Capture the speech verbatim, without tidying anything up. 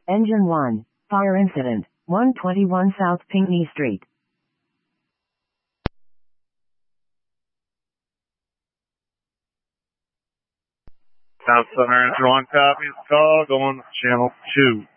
Engine one. Fire incident. one twenty-one South Pinckney Street. South Southern Answer one copies. Call going channel two.